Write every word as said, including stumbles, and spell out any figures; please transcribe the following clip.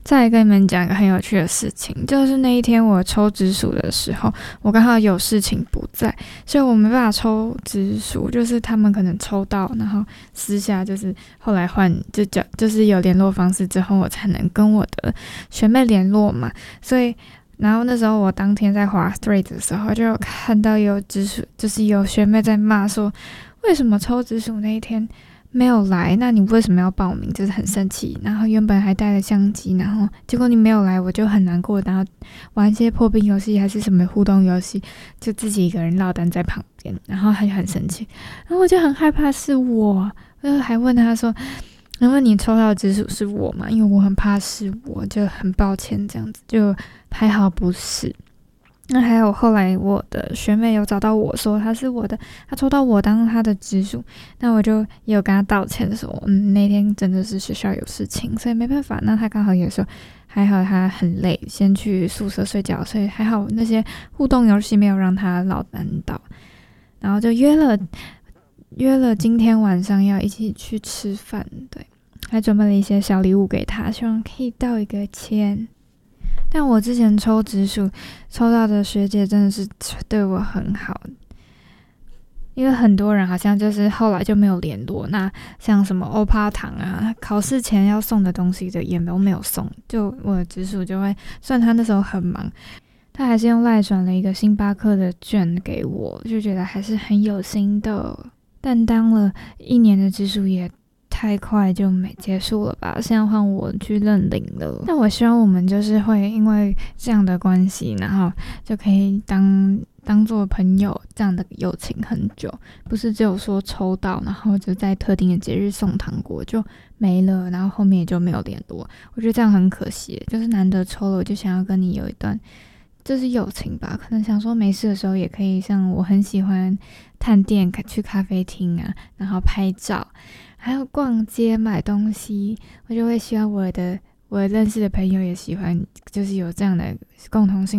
再来跟你们讲一个很有趣的事情，就是那一天我抽直属的时候，我刚好有事情不在，所以我没办法抽直属，就是他们可能抽到，然后私下就是后来换就叫就是有联络方式之后，我才能跟我的学妹联络嘛，所以然后那时候我当天在滑 Threads 的时候，就有看到有直属，就是有学妹在骂说，为什么抽直属那一天没有来，那你为什么要报名，就是很生气，然后原本还带了相机，然后结果你没有来，我就很难过，然后玩一些破冰游戏还是什么互动游戏，就自己一个人落单在旁边，然后他就很生气，然后我就很害怕是我，我就还问他说，因为你抽到的直属是我嘛，因为我很怕是我，就很抱歉这样子，就还好不是。那还有后来我的学妹有找到我说她是我的，她抽到我当她的直属，那我就也有跟她道歉说，嗯，那天真的是学校有事情，所以没办法。那她刚好也说还好她很累，先去宿舍睡觉，所以还好那些互动游戏没有让她落单到，然后就约了约了今天晚上要一起去吃饭，对，还准备了一些小礼物给她，希望可以道一个歉。但我之前抽直属抽到的学姐真的是对我很好，因为很多人好像就是后来就没有联络，那像什么欧趴糖啊，考试前要送的东西的也都没有送，就我的直属就会，虽然他那时候很忙，他还是用赖转了一个星巴克的券给我，就觉得还是很有心的。但当了一年的直属也太快就没结束了吧，现在换我去认领了。但我希望我们就是会因为这样的关系，然后就可以当当做朋友，这样的友情很久，不是只有说抽到然后就在特定的节日送糖果就没了，然后后面也就没有联络。我觉得这样很可惜，就是难得抽了，我就想要跟你有一段就是友情吧，可能想说没事的时候也可以，像我很喜欢探店去咖啡厅啊，然后拍照，还有逛街买东西，我就会希望我的我认识的朋友也喜欢，就是有这样的共同性。